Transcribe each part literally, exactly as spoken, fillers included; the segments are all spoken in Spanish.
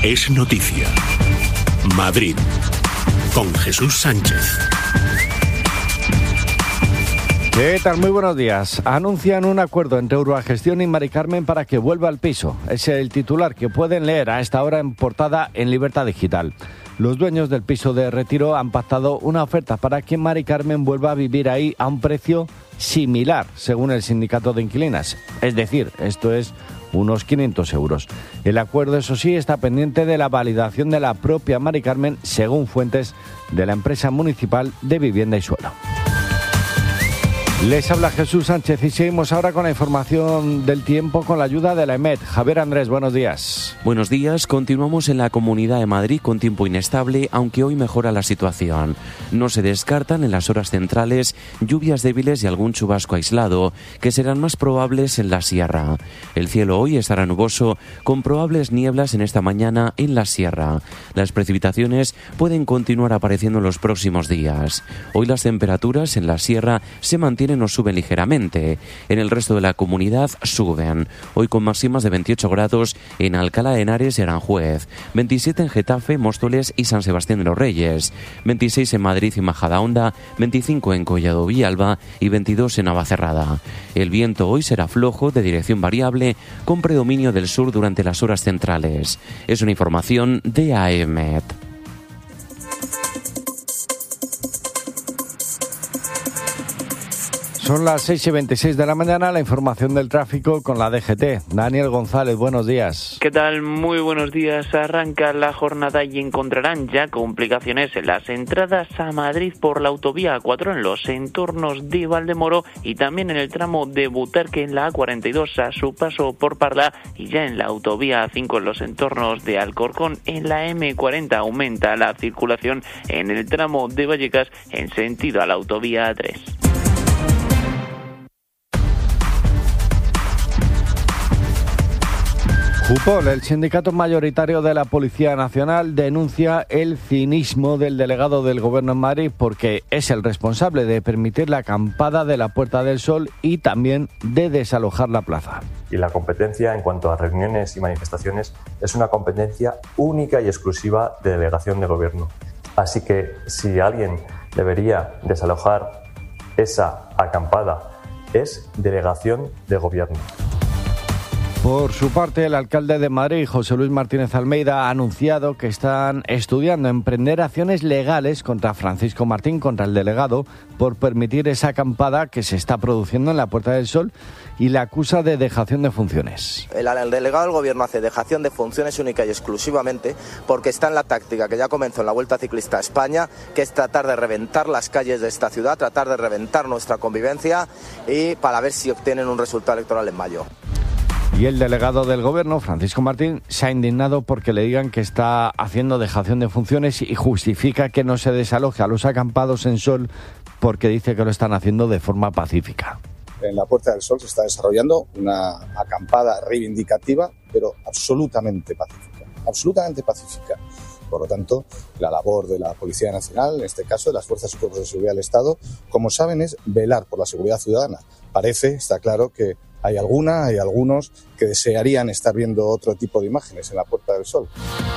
es noticia. Madrid, con Jesús Sánchez. ¿Qué tal? Muy buenos días. Anuncian un acuerdo entre Urbagestión y Mari Carmen para que vuelva al piso. Es el titular que pueden leer a esta hora en portada en Libertad Digital. Los dueños del piso de Retiro han pactado una oferta para que Mari Carmen vuelva a vivir ahí a un precio similar, según el sindicato de inquilinas. Es decir, esto es unos quinientos euros. El acuerdo, eso sí, está pendiente de la validación de la propia Mari Carmen, según fuentes de la empresa municipal de vivienda y suelo. Les habla Jesús Sánchez y seguimos ahora con la información del tiempo con la ayuda de la EMET. Javier Andrés, buenos días. Buenos días. Continuamos en la Comunidad de Madrid con tiempo inestable, aunque hoy mejora la situación. No se descartan en las horas centrales lluvias débiles y algún chubasco aislado, que serán más probables en la sierra. El cielo hoy estará nuboso, con probables nieblas en esta mañana en la sierra. Las precipitaciones pueden continuar apareciendo en los próximos días. Hoy las temperaturas en la sierra se mantienen o suben ligeramente. En el resto de la comunidad suben. Hoy con máximas de veintiocho grados en Alcalá de Henares y Aranjuez, veintisiete en Getafe, Móstoles y San Sebastián de los Reyes, veintiséis en Madrid y Majadahonda, veinticinco en Collado Villalba y veintidós en Navacerrada. El viento hoy será flojo, de dirección variable, con predominio del sur durante las horas centrales. Es una información de A E M E T. Son las seis y veintiséis de la mañana, la información del tráfico con la D G T. Daniel González, buenos días. ¿Qué tal? Muy buenos días. Arranca la jornada y encontrarán ya complicaciones en las entradas a Madrid por la autovía A cuatro en los entornos de Valdemoro y también en el tramo de Butarque en la A cuarenta y dos a su paso por Parla y ya en la autovía A cinco en los entornos de Alcorcón. En la eme cuarenta aumenta la circulación en el tramo de Vallecas en sentido a la autovía A tres. Jupol, el sindicato mayoritario de la Policía Nacional, denuncia el cinismo del delegado del Gobierno en Madrid porque es el responsable de permitir la acampada de la Puerta del Sol y también de desalojar la plaza. Y la competencia en cuanto a reuniones y manifestaciones es una competencia única y exclusiva de delegación de Gobierno. Así que si alguien debería desalojar esa acampada es delegación de Gobierno. Por su parte, el alcalde de Madrid, José Luis Martínez Almeida, ha anunciado que están estudiando emprender acciones legales contra Francisco Martín, contra el delegado, por permitir esa acampada que se está produciendo en la Puerta del Sol y la acusa de dejación de funciones. El, el delegado del Gobierno hace dejación de funciones única y exclusivamente porque está en la táctica que ya comenzó en la Vuelta Ciclista a España, que es tratar de reventar las calles de esta ciudad, tratar de reventar nuestra convivencia y para ver si obtienen un resultado electoral en mayo. Y el delegado del Gobierno, Francisco Martín, se ha indignado porque le digan que está haciendo dejación de funciones y justifica que no se desaloje a los acampados en Sol porque dice que lo están haciendo de forma pacífica. En la Puerta del Sol se está desarrollando una acampada reivindicativa, pero absolutamente pacífica, absolutamente pacífica. Por lo tanto, la labor de la Policía Nacional, en este caso de las Fuerzas y Cuerpos de Seguridad del Estado, como saben, es velar por la seguridad ciudadana. Parece, está claro, que hay alguna, hay algunos que desearían estar viendo otro tipo de imágenes en la Puerta del Sol.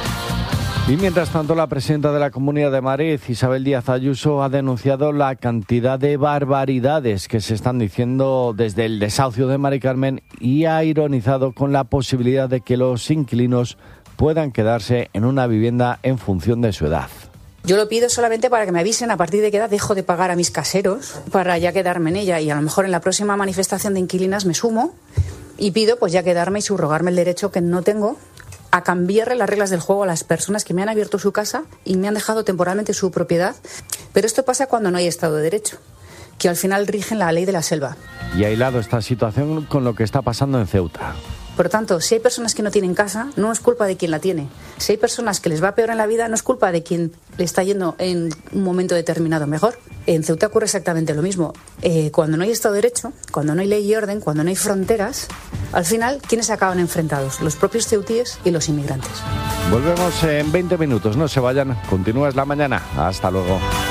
Y mientras tanto, la presidenta de la Comunidad de Madrid, Isabel Díaz Ayuso, ha denunciado la cantidad de barbaridades que se están diciendo desde el desahucio de Mari Carmen y ha ironizado con la posibilidad de que los inquilinos puedan quedarse en una vivienda en función de su edad. Yo lo pido solamente para que me avisen a partir de qué edad dejo de pagar a mis caseros para ya quedarme en ella y a lo mejor en la próxima manifestación de inquilinas me sumo y pido pues ya quedarme y subrogarme el derecho que no tengo a cambiarle las reglas del juego a las personas que me han abierto su casa y me han dejado temporalmente su propiedad. Pero esto pasa cuando no hay Estado de Derecho, que al final rigen la ley de la selva. Y ha hilado esta situación con lo que está pasando en Ceuta. Por tanto, si hay personas que no tienen casa, no es culpa de quien la tiene. Si hay personas que les va peor en la vida, no es culpa de quien le está yendo en un momento determinado mejor. En Ceuta ocurre exactamente lo mismo. Eh, cuando no hay Estado de Derecho, cuando no hay ley y orden, cuando no hay fronteras, al final, ¿quiénes acaban enfrentados? Los propios ceutíes y los inmigrantes. Volvemos en veinte minutos. No se vayan. Continúa la mañana. Hasta luego.